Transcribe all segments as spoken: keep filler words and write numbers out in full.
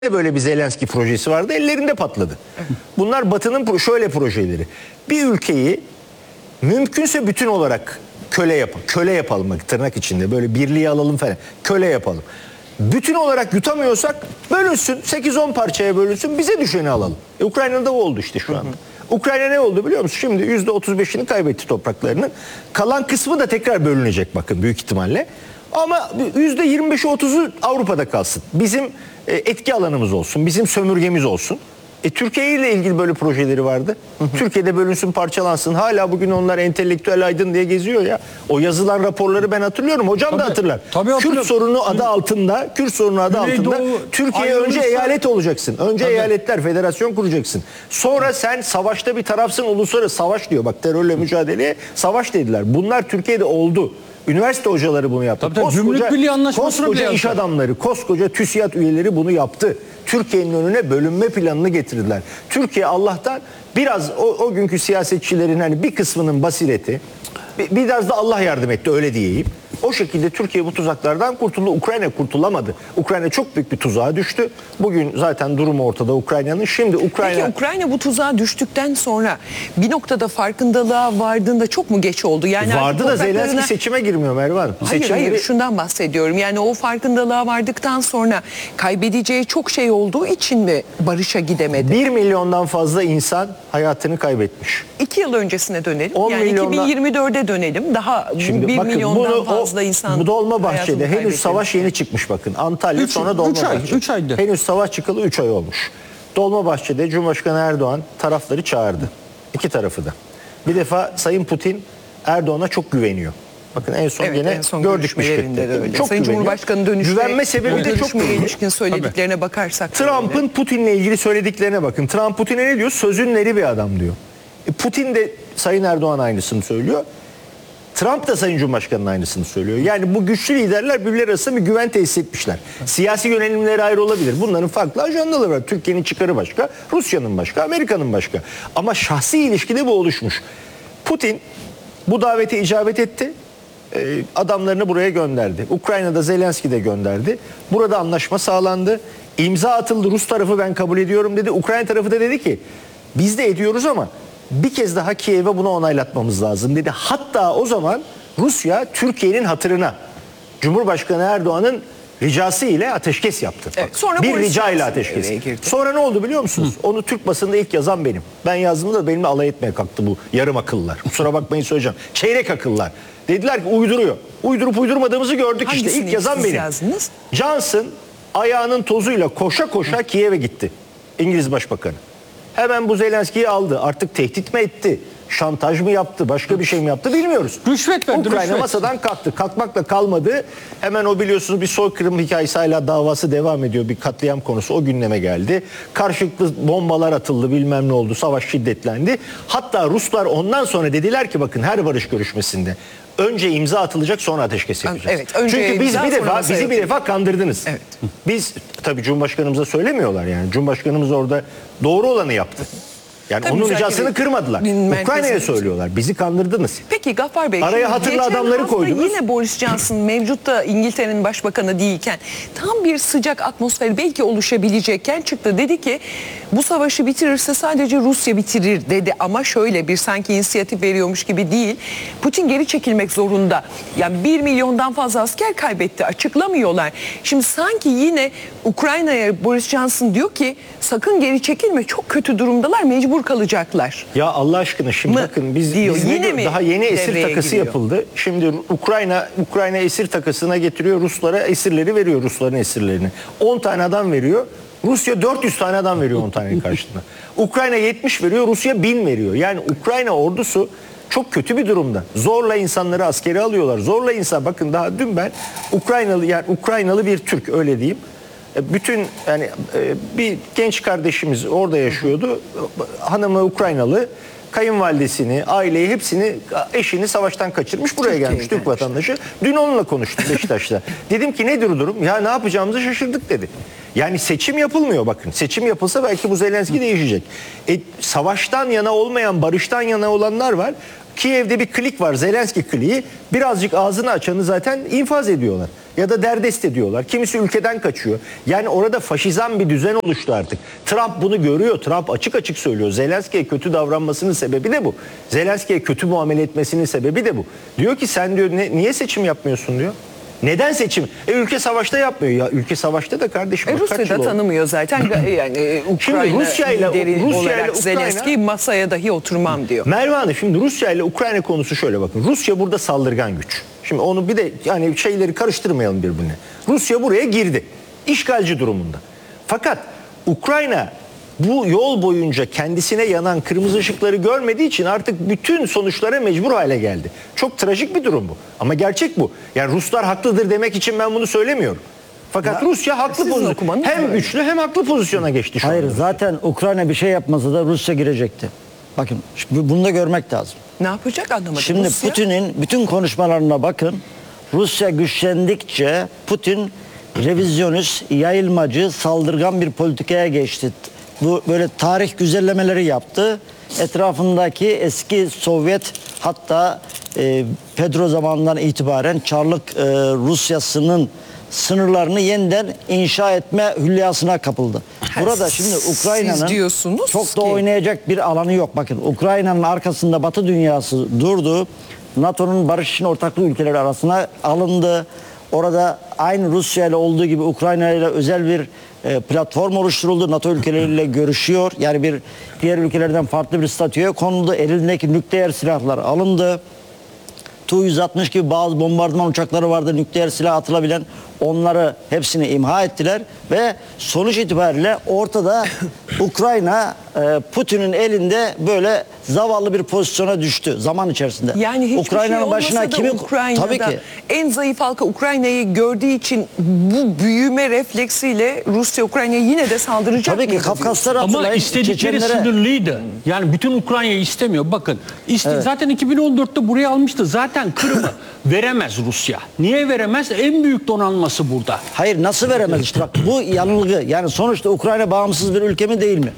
böyle bir Zelenski projesi vardı, ellerinde patladı. Bunlar Batı'nın şöyle projeleri. Bir ülkeyi mümkünse bütün olarak köle yap köle yapalım, tırnak içinde, böyle birliği alalım falan, köle yapalım. Bütün olarak yutamıyorsak bölünsün, sekiz on parçaya bölünsün, bize düşeni alalım. E, Ukrayna'da o oldu işte şu anda. Ukrayna ne oldu biliyor musun? Şimdi yüzde otuz beşini kaybetti topraklarının. Kalan kısmı da tekrar bölünecek bakın, büyük ihtimalle. Ama yüzde yirmi beşi otuzu Avrupa'da kalsın. Bizim e, etki alanımız olsun, bizim sömürgemiz olsun. E, Türkiye ile ilgili böyle projeleri vardı. Hı hı. Türkiye'de bölünsün, parçalansın. Hala bugün onlar entelektüel aydın diye geziyor ya. O yazılan raporları ben hatırlıyorum. Hocam tabii, da hatırlar. Tabii Kürt sorunu adı altında, Kürt sorunu adı altında Türkiye önce eyalet olacaksın. Önce tabii. eyaletler, federasyon kuracaksın. Sonra sen savaşta bir tarafsın, uluslararası savaş diyor. Bak, terörle mücadeleye savaş dediler. Bunlar Türkiye'de oldu. Üniversite hocaları bunu yaptı. Tabii, tabii, Gümrük Birliği Anlaşması'na koskoca iş adamları, koskoca TÜSİAD üyeleri bunu yaptı. Türkiye'nin önüne bölünme planını getirdiler. Türkiye Allah'tan biraz o, o günkü siyasetçilerin hani bir kısmının basireti, biraz da Allah yardım etti, öyle diyeyim. O şekilde Türkiye bu tuzaklardan kurtuldu. Ukrayna kurtulamadı. Ukrayna çok büyük bir tuzağa düştü. Bugün zaten durumu ortada Ukrayna'nın. Şimdi Ukrayna... Peki Ukrayna bu tuzağa düştükten sonra bir noktada farkındalığa vardığında çok mu geç oldu? Yani vardı da Zelenski seçime girmiyor Merve Hanım. Hayır Seçimleri... hayır şundan bahsediyorum. Yani o farkındalığa vardıktan sonra kaybedeceği çok şey olduğu için mi barışa gidemedi? Bir milyondan fazla insan hayatını kaybetmiş. İki yıl öncesine dönelim. Yani milyondan... iki bin yirmi dörde dönelim. Daha Şimdi bir bakın, milyondan bunu, fazla o, insan. Bu Dolmabahçe'de henüz savaş yeni çıkmış bakın. Antalya üç, sonra Dolmabahçe. üç aydı. Henüz savaş çıkalı üç ay olmuş. Dolmabahçe'de Cumhurbaşkanı Erdoğan tarafları çağırdı. İki tarafı da. Bir defa Sayın Putin Erdoğan'a çok güveniyor. Bakın en son evet, yine en son gördük Bişkek'te. Çok Sayın Cumhurbaşkanı dönüşte, güvenme sebebi de çok büyük. İlişkin söylediklerine Tabii. bakarsak. Trump'ın Putin'le ilgili söylediklerine bakın. Trump Putin'e ne diyor? Sözünleri bir adam diyor. E, Putin de Sayın Erdoğan aynısını söylüyor. Trump da Sayın Cumhurbaşkanı'nın aynısını söylüyor. Yani bu güçlü liderler birbirleri arasında bir güven tesis etmişler. Siyasi yönelimleri ayrı olabilir. Bunların farklı ajandaları var. Türkiye'nin çıkarı başka, Rusya'nın başka, Amerika'nın başka. Ama şahsi ilişkide bu oluşmuş. Putin bu davete icabet etti. Ee, adamlarını buraya gönderdi. Ukrayna'da Zelenski de gönderdi. Burada anlaşma sağlandı. İmza atıldı. Rus tarafı ben kabul ediyorum dedi. Ukrayna tarafı da dedi ki biz de ediyoruz ama bir kez daha Kiev'e bunu onaylatmamız lazım dedi. Hatta o zaman Rusya Türkiye'nin hatırına Cumhurbaşkanı Erdoğan'ın ricası ile ateşkes yaptı. Evet, sonra bir rica ile ateşkes. Sonra ne oldu biliyor musunuz? Hı. Onu Türk basında ilk yazan benim. Ben yazdığımda benimle alay etmeye kalktı bu yarım akıllılar. Kusura bakmayın söyleyeceğim. Çeyrek akıllar. Dediler ki uyduruyor. Uydurup uydurmadığımızı gördük. Hangisini işte. İlk yazan benim. Yazdınız? Johnson ayağının tozuyla koşa koşa Kiev'e gitti. İngiliz Başbakanı. Hemen bu Zelenski'yi aldı. Artık tehdit mi etti? Şantaj mı yaptı? Başka bir şey mi yaptı bilmiyoruz. Rüşvet verdi. Ukrayna rüşvet. masadan kalktı. Kalkmakla kalmadı. Hemen o biliyorsunuz bir soykırım hikayesi, hala davası devam ediyor. Bir katliam konusu o gündeme geldi. Karşılıklı bombalar atıldı, bilmem ne oldu. Savaş şiddetlendi. Hatta Ruslar ondan sonra dediler ki bakın her barış görüşmesinde önce imza atılacak, sonra ateşkes yapacağız. Evet, önce Çünkü biz imza, bir defa bizi yapacağız. bir defa kandırdınız. Evet. Biz tabii Cumhurbaşkanımıza söylemiyorlar yani. Cumhurbaşkanımız orada doğru olanı yaptı. Yani tabii onun ricasını kırmadılar. Ukrayna'ya söylüyorlar. Bizi kandırdınız. Peki Gaffar Bey, araya hatırlı adamları koydunuz. Yine Boris Johnson mevcutta İngiltere'nin başbakanı değilken tam bir sıcak atmosfer belki oluşabilecekken çıktı. Dedi ki bu savaşı bitirirse sadece Rusya bitirir dedi. Ama şöyle bir sanki inisiyatif veriyormuş gibi değil. Putin geri çekilmek zorunda. Yani bir milyondan fazla asker kaybetti. Açıklamıyorlar. Şimdi sanki yine Ukrayna'ya Boris Johnson diyor ki sakın geri çekilme. Çok kötü durumdalar. Mecbur kalacaklar. Ya Allah aşkına şimdi mı bakın biz, diyor. biz Yine mi daha yeni esir takası giriyor. yapıldı. Şimdi Ukrayna Ukrayna esir takasına getiriyor, Ruslara esirleri veriyor, Rusların esirlerini. on tane adam veriyor. Rusya dört yüz tane adam veriyor on tanenin karşılığında. Ukrayna yetmiş veriyor, Rusya bin veriyor. Yani Ukrayna ordusu çok kötü bir durumda. Zorla insanları askeri alıyorlar. Zorla insan, bakın daha dün ben Ukraynalı yani Ukraynalı bir Türk, öyle diyeyim. Bütün yani bir genç kardeşimiz orada yaşıyordu. Hanımı Ukraynalı, kayınvalidesini, aileyi, hepsini, eşini savaştan kaçırmış, buraya Türkiye'ye gelmiş Türk vatandaşı. Dün onunla konuştum Beşiktaş'ta. Dedim ki nedir durum? Ya ne yapacağımızı şaşırdık dedi. Yani seçim yapılmıyor bakın. Seçim yapılsa belki bu Zelenski değişecek. E, savaştan yana olmayan, barıştan yana olanlar var. Kiev'de bir klik var, Zelenski kliği. Birazcık ağzını açanı zaten infaz ediyorlar. Ya da derdest ediyorlar. Kimisi ülkeden kaçıyor. Yani orada faşizan bir düzen oluştu artık. Trump bunu görüyor. Trump açık açık söylüyor. Zelenski'ye kötü davranmasının sebebi de bu. Zelenski'ye kötü muamele etmesinin sebebi de bu. Diyor ki sen diyor ne, niye seçim yapmıyorsun diyor. Neden seçim? E ülke savaşta yapmıyor. Ya ülke savaşta da kardeşim. E, bak, kaç Rusya yıl da oldu? tanımıyor zaten. Yani e, Ukrayna Rusya ile- lideri Rusya ile olarak Ukrayna- Zelenski masaya dahi oturmam diyor. Merve Hanım, şimdi Rusya ile Ukrayna konusu şöyle bakın. Rusya burada saldırgan güç. Şimdi onu bir de yani şeyleri karıştırmayalım birbirine. Rusya buraya girdi. İşgalci durumunda. Fakat Ukrayna bu yol boyunca kendisine yanan kırmızı ışıkları görmediği için artık bütün sonuçlara mecbur hale geldi. Çok trajik bir durum bu. Ama gerçek bu. Yani Ruslar haklıdır demek için ben bunu söylemiyorum. Fakat Ya, Rusya haklı sizin pozisyon. okumanız Hem böyle. güçlü hem haklı pozisyona geçti şu Hayır anda. zaten Ukrayna bir şey yapmasa da Rusya girecekti. Bakın şimdi bunu da görmek lazım. Ne yapacak anlamadım. Şimdi Rusya. Putin'in bütün konuşmalarına bakın. Rusya güçlendikçe Putin revizyonist, yayılmacı, saldırgan bir politikaya geçti. Bu böyle tarih güzellemeleri yaptı. Etrafındaki eski Sovyet hatta e, Pedro zamanından itibaren Çarlık e, Rusyası'nın sınırlarını yeniden inşa etme hülyasına kapıldı. Ha, Burada şimdi siz Ukrayna'nın diyorsunuz çok da ki- oynayacak bir alanı yok. Bakın Ukrayna'nın arkasında Batı dünyası durdu. NATO'nun barış için ortaklık ülkeleri arasına alındı. Orada aynı Rusya ile olduğu gibi Ukrayna ile özel bir e, platform oluşturuldu. NATO ülkeleriyle görüşüyor. Yani bir diğer ülkelerden farklı bir statüye konuldu. Elindeki nükleer silahlar alındı. Tu yüz altmış gibi bazı bombardıman uçakları vardı, nükleer silah atılabilen, onları hepsini imha ettiler ve sonuç itibariyle ortada Ukrayna e, Putin'in elinde böyle zavallı bir pozisyona düştü zaman içerisinde. Yani hiçbir Ukrayna'nın şey olmasa başına da kimi Ukrayna'da tabii ki en zayıf halka Ukrayna'yı gördüğü için bu büyüme refleksiyle Rusya Ukrayna'ya yine de saldıracak tabii ki mıydı Kafkasları Ama hatırlayın. istedikleri Çeçenlere- sınırlıydı. Yani bütün Ukrayna'yı istemiyor. Bakın iste, zaten iki bin on dörtte buraya almıştı. Zaten Kırım'ı veremez Rusya. Niye veremez? En büyük donanması burada. Hayır nasıl veremez işte bak bu yanılgı. Yani sonuçta Ukrayna bağımsız bir ülke mi değil mi?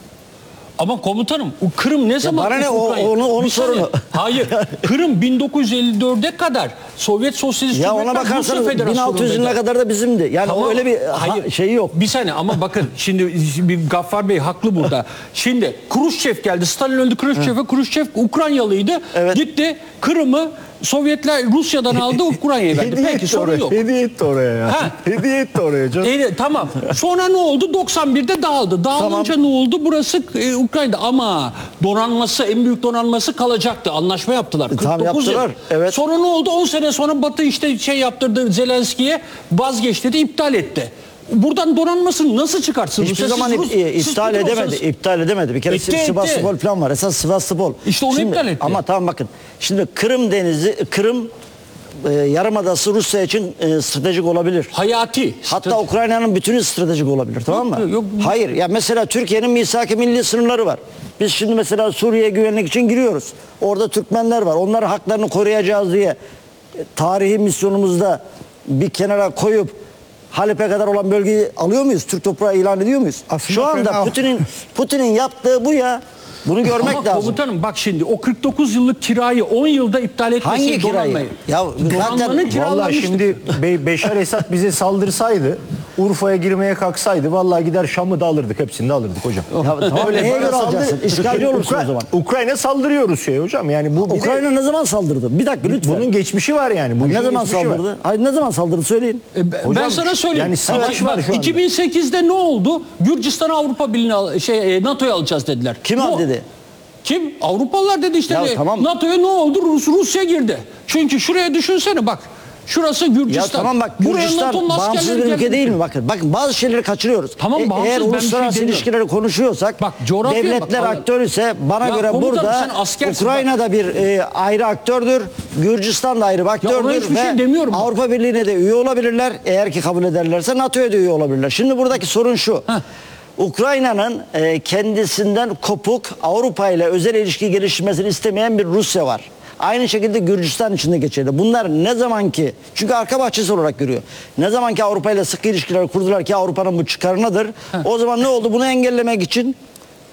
Ama komutanım o Kırım ne zaman? bana ne, o- Ukrayna- onu- onun Bir saniye. sorunu. Hayır. Kırım bin dokuz yüz elli dörde kadar Sovyet Sosyalist Ya ona Cumhuriyetler Rusya bakarsanız bin Federasyonu'ndaydı. altı yüz yılına kadar da bizimdi. Yani Tamam. öyle bir ha- Hayır. şey yok. Bir saniye ama bakın şimdi bir Gaffar Bey haklı burada. Şimdi Kruşçev geldi. Stalin öldü Kruşçev'e. Kruşçev Ukraynalıydı. Evet. Gitti Kırım'ı Sovyetler Rusya'dan aldı Ukrayna'ya verdi. Hediye Peki etti sorun oraya. yok. Hediye etti oraya ya. Ha. Hediye etti oraya canım. E, tamam. Sonra ne oldu? doksan birde dağıldı. Dağılınca ne oldu? Burası e, Ukrayna ama donanması, en büyük donanması kalacaktı. Anlaşma yaptılar. kırk Tamam, dokuz yaptılar. yıl. Evet. Sonra ne oldu? on sene sonra Batı işte şey yaptırdı Zelenski'ye, vazgeç dedi, iptal etti. Buradan donanmasını nasıl çıkartsın? Hiçbir Rusya? zaman Siz ip- Rus- e, siz iptal Putin edemedi. olsanız- İptal edemedi. Bir kere Etti, etti. Sivastopol falan var. Esas Sivastopol. İşte onu iptal etti. Ama tamam bakın. Şimdi Kırım Denizi, Kırım e, Yarımadası Rusya için e, stratejik olabilir. Hayati. Hatta Ukrayna'nın bütünü stratejik olabilir, tamam mı? Yok, yok. Hayır. Ya mesela Türkiye'nin misak-ı milli sınırları var. Biz şimdi mesela Suriye'ye güvenlik için giriyoruz. Orada Türkmenler var. Onların haklarını koruyacağız diye e, tarihi misyonumuzda bir kenara koyup Halep'e kadar olan bölgeyi alıyor muyuz? Türk toprağı ilan ediyor muyuz? Aslında Şu anda fena- Putin'in Putin'in yaptığı bu ya. Bunu görmek Ama lazım. komutanım bak şimdi o kırk dokuz yıllık kirayı on yılda iptal etmesi Hangi kirayı? donanmayı. Ya Donanmanın zaten- Vallahi kiralanmıştı. şimdi Be- Beşar Esad bize saldırsaydı, Urfa'ya girmeye kalksaydı vallahi gider Şam'ı da alırdık, hepsini de alırdık hocam. Ya tamam, neye bana göre saldır- alacaksın? İşgalci olursun Ukra- o zaman. Ukrayna saldırıyor Rusya'ya hocam. Yani bu bir de- Ukrayna ne zaman saldırdı? Bir dakika lütfen. bunun geçmişi var yani. Bu ne işin zaman geçmişi var. saldırdı? Hayır ne zaman saldırdı söyleyin. E, ben Hocam, sana söyleyeyim. yani savaş var şu anda. iki bin sekizde ne oldu? Gürcistan Avrupa Birliği'ne al- şey e, NATO'ya alacağız dediler. Kim Ne al o- dedi? Kim? Avrupalılar dedi işte. Ya E, tamam. NATO'ya ne oldu? Rus Rusya girdi. Çünkü şuraya düşünsene bak. Şurası Gürcistan. Ya tamam bak Buraya Gürcistan NATO'nun bağımsız askerleri bir ülke geldi. değil mi? Bakın bakın bazı şeyleri kaçırıyoruz. Tamam, bağımsız, Eğer ben bir şey uluslararası demiyorum. ilişkileri konuşuyorsak Bak, coğrafya bak, devletler Allah- aktör ise bana Ya göre komutanım, burada sen askersin Ukrayna'da bir e, ayrı aktördür. Gürcistan da ayrı bir aktördür hiçbir ve şey demiyorum. Avrupa Birliği'ne de üye olabilirler. Eğer ki kabul ederlerse NATO'ya da üye olabilirler. Şimdi buradaki sorun şu. Heh. Ukrayna'nın e, kendisinden kopuk Avrupa ile özel ilişki geliştirmesini istemeyen bir Rusya var. Aynı şekilde Gürcistan için de geçerli. Bunlar ne zaman ki, çünkü arka bahçesi olarak görüyor. Ne zaman ki Avrupa ile sıkı ilişkiler kurdular ki Avrupa'nın bu çıkarınadır. O zaman ne oldu? Bunu engellemek için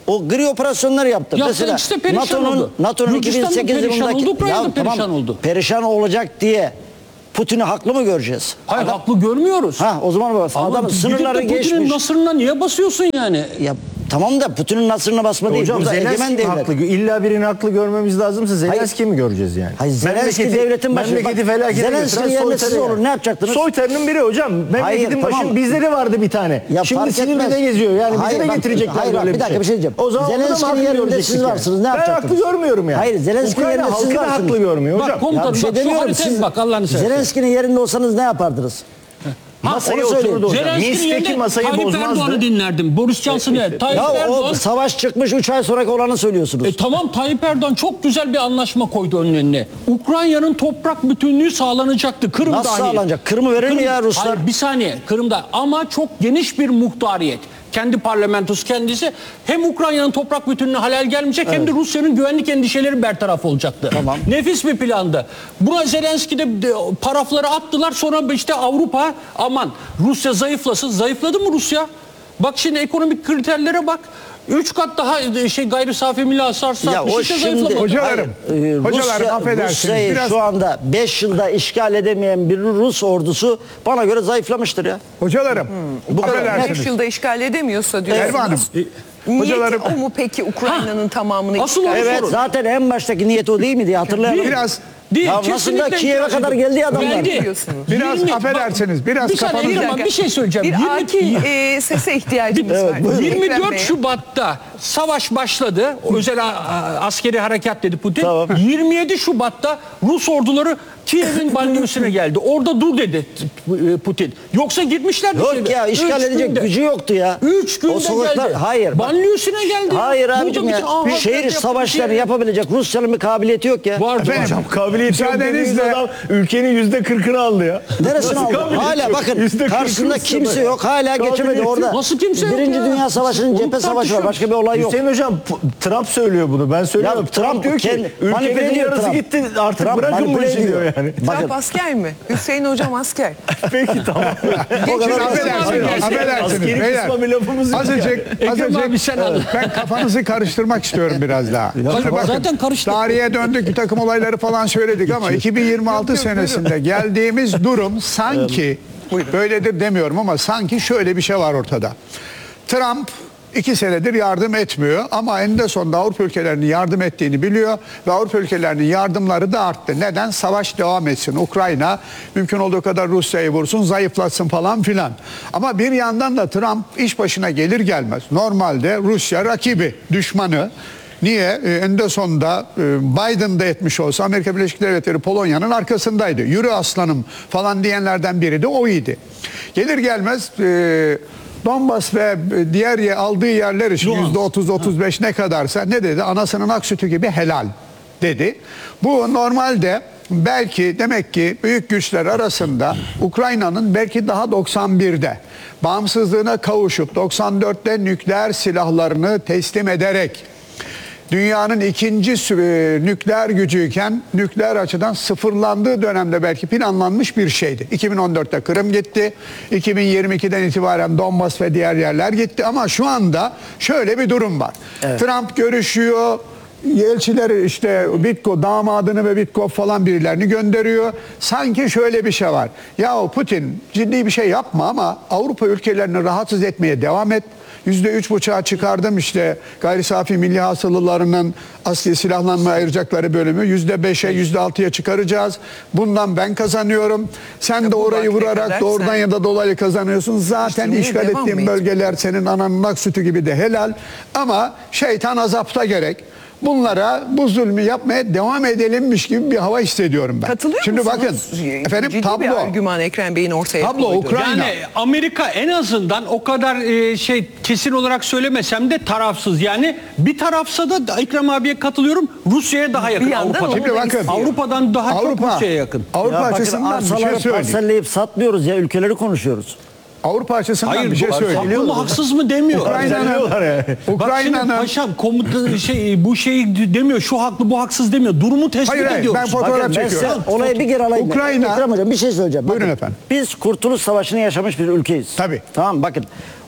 O gri operasyonları yaptı. Yaptı, Mesela işte perişan NATO'nun oldu. NATO'nun Gürcistan da iki bin sekiz perişan yılındaki oldu, Ukrayna da Ya perişan tamam, oldu. perişan olacak diye Putin'i haklı mı göreceğiz? Hayır, haklı görmüyoruz. Ha o zaman bak, Ama adam gidip de sınırları Putin'in geçmiş. nasırına niye basıyorsun yani? Ya tamam da Putin'in nasırına basma değil. Hocam Burada Zelenski egemen mi devlet. haklı? İlla birini haklı görmemiz lazımsa Zelenski mi göreceğiz yani? Hayır, Zelenski Memleketi- devletin başı. Memleketi Bak, felakete Zelenski götüren yerine siz soytarı olur, yani. ne yapacaktınız? Soytarının biri hocam. Memleketin Hayır, başı tamam. bizde de vardı bir tane. Ya Şimdi fark Silivri'de etmez. geziyor. Yani Hayır, bize de bak, getirecekler hayır, bak, böyle bir dakika, bir şey diyeceğim. O zaman Zelenski'nin Zelenski'nin yerinde yerinde siz varsınız, ne Ben yapacaktınız? haklı görmüyorum yani. Hayır, Zelenski'nin Ukrayna yerinde siz halkı da varsınız. haklı görmüyor Bak, hocam. komutanım, Ya bir şey bak, şu demiyorum. haritaya Siz bak, Allah'ını seversen. Zelenski'nin yerinde olsanız ne yapardınız? Masaya onu söyleyin. otururdu hocam. Zelenski'nin Minsk'teki yerine masayı Tayyip bozmazdı. Erdoğan'ı dinlerdim. Boris Johnson'ı. Tayyip Ya o Erdoğan. savaş çıkmış üç ay sonraki olanı söylüyorsunuz. E tamam, Tayyip Erdoğan çok güzel bir anlaşma koydu önüne. Ukrayna'nın toprak bütünlüğü sağlanacaktı. Kırım Nasıl dahil. sağlanacak? Kırım'ı verir mi Kırım- ya Ruslar? Hayır, bir saniye, Kırım'da ama çok geniş bir muhtariyet. Kendi parlamentosu kendisi hem Ukrayna'nın toprak bütünlüğüne halel gelmeyecek hem de Rusya'nın güvenlik endişeleri bertaraf olacaktı. Tamam. Nefis bir plandı. Buna Zelenski de de parafları attılar, sonra işte Avrupa aman Rusya zayıflasın. Zayıfladı mı Rusya? Bak şimdi ekonomik kriterlere bak. Üç kat daha şey gayri safi milli hasar satmış. Ya o işte şimdi zayıflamadı. Hocalarım, Hayır, e, hocalarım, Rusya- affedersiniz, Rusya'yı biraz- şu anda beş yılda işgal edemeyen bir Rus ordusu bana göre zayıflamıştır ya. Hocalarım, bu kadar. affedersiniz. beş yılda işgal edemiyorsa Erman Hanım, diyorsunuz. Niyeti hocalarım, o mu peki Ukrayna'nın tamamını asıl işgal o Evet sorun. zaten en baştaki niyet o değil mi diye hatırlayalım. biraz Değil, Ya nasıl da kesinlikle Kiev'e itiraz kadar ediyorum. geldi adamlar. Geldi. diyorsunuz. Biraz Yirmi- affedersiniz, biraz bir saniye, kafanızı- Erman, bir şey söyleyeceğim. Bir Yirmi- akil e, sese ihtiyacımız Evet, var. buyurun. Ekrem yirmi dört Bey. Şubat'ta savaş başladı. Özel a- a- askeri harekat dedi Putin. Tamam. yirmi yedi Şubat'ta Rus orduları Kiev'in banliyösüne geldi. Orada dur dedi e, Putin. Yoksa gitmişlerdi. Yok şimdi. ya işgal Üç edecek günde. gücü yoktu ya. Üç günde O sokaklar- geldi. Hayır. bak- Banliyösüne geldi. Hayır Burada abicim ya. bütün- Aa, Bir Hazretleri şehir yaptı, savaşlarını şey- yapabilecek Rusya'nın bir kabiliyeti yok ya. Vardı. Efendim, hocam. Kabiliyeti yok dediğiniz Müsaadenizle- adam ülkenin yüzde kırkını aldı ya. Neresini Nasıl aldı? kabiliyeti Hala yok? bakın Yüzde kırkı karşısında Rusya'da kimse ya. yok. Hala geçemedi Kabiliyeti orada. Nasıl kimse yok Birinci ya? Dünya Savaşı'nın Onu cephe savaşı var. tartışıyoruz. Başka bir olay yok. Hüseyin hocam P- Trump söylüyor bunu. Ben söylüyorum. Ya Trump, diyor ki kendi- manipüle ülkenin ediyor yarısı Trump. gitti artık Trump bırakın bu manipüle işi diyor ediyor. yani. Bakın Trump asker mi? Hüseyin hocam asker. Peki tamam. o kadar Şimdi affedersiniz, Askeri affedersiniz Askeri beyler. kısma bir lafımız yok Azıcık, Ekrem abi sen al. azıcık ben kafanızı karıştırmak istiyorum biraz daha. Şimdi bakın, zaten karıştı. tarihe döndük, bir takım olayları falan söyledik ama iki bin yirmi altı senesinde geldiğimiz durum sanki, böyledir demiyorum ama sanki şöyle bir şey var ortada. Trump iki senedir yardım etmiyor ama eninde sonunda Avrupa ülkelerinin yardım ettiğini biliyor ve Avrupa ülkelerinin yardımları da arttı. Neden? Savaş devam etsin. Ukrayna mümkün olduğu kadar Rusya'yı vursun, zayıflatsın falan filan. Ama bir yandan da Trump iş başına gelir gelmez normalde Rusya rakibi, düşmanı. Niye? Ee, eninde sonunda e, Biden da etmiş olsa Amerika Birleşik Devletleri Polonya'nın arkasındaydı. Yürü aslanım falan diyenlerden biri de o idi. Gelir gelmez e, Donbas ve diğer ye- aldığı yerler için yüzde otuz otuz beş ne kadarsa ne dedi? Anasının ak sütü gibi helal dedi. Bu normalde belki demek ki büyük güçler arasında Ukrayna'nın belki daha doksan birde bağımsızlığına kavuşup doksan dörtte nükleer silahlarını teslim ederek dünyanın ikinci sü- e, nükleer gücüyken nükleer açıdan sıfırlandığı dönemde belki planlanmış bir şeydi. iki bin on dörtte Kırım gitti. iki bin yirmi ikiden itibaren Donbas ve diğer yerler gitti. Ama şu anda şöyle bir durum var. Trump görüşüyor. Elçileri işte Bitko damadını ve Bitko falan birilerini gönderiyor. Sanki şöyle bir şey var. Ya Putin ciddi bir şey yapma ama Avrupa ülkelerini rahatsız etmeye devam et. Yüzde üç buçuğa çıkardım işte gayri safi milli hasılalarının asli silahlanmaya ayıracakları bölümü yüzde beşe yüzde altıya çıkaracağız. Bundan ben kazanıyorum. Sen de bu orayı vakte vurarak kadar doğrudan sen- ya da dolaylı kazanıyorsun. Zaten İstemeye işgal devam ettiğin mı bölgeler senin ananın ak sütü gibi de helal. Ama şeytan azapta gerek. Bunlara bu zulmü yapmaya devam edelimmiş gibi bir hava hissediyorum ben. Katılıyor Şimdi musunuz? bakın Ciddi efendim bir tablo. argüman Ekrem Bey'in ortaya Tablo, koyduğu. Ukrayna. Yani Amerika en azından o kadar e, şey kesin olarak söylemesem de tarafsız. Yani bir tarafsa da Ekrem abiye katılıyorum. Rusya'ya daha yakın. Bir yandan Avrupa'dan. onu Şimdi da bakın. istiyor. Avrupa'dan daha çok Avrupa, Rusya'ya yakın. Avrupa Ya bakın açısından bir şey arsaları söyleyeyim. parselleyip satmıyoruz ya ülkeleri konuşuyoruz. Avrupa açısından Hayır, bir şey bu söyleyeyim. haklı mı haksız mı demiyor. Ukrayna'nın Söylüyorlar yani. Bak şimdi Ukrayna'nın paşam komuta şey bu şey demiyor. Şu haklı bu haksız demiyor. Durumu tespit Hayır, hayır, ediyoruz. ben fotoğraf Bakın ben size çekiyorum. olayı bir kere alayım. Ukrayna- Ekrem Hocam bir şey söyleyeceğim. Buyurun Bakın, efendim. Biz Kurtuluş Savaşı'nı yaşamış bir ülkeyiz. Tabii. Tamam bakın.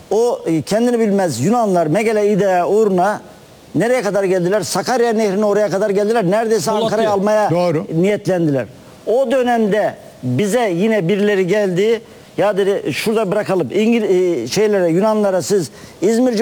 O e, kendini bilmez Yunanlar Megale İdea uğruna nereye kadar geldiler? Sakarya Nehri'ne oraya kadar geldiler. Neredeyse Polatya. Ankara'yı almaya Doğru. niyetlendiler. O dönemde bize yine birileri geldi. Ya dedi şurada bırakalım. İngil e, şeylere Yunanlara siz İzmir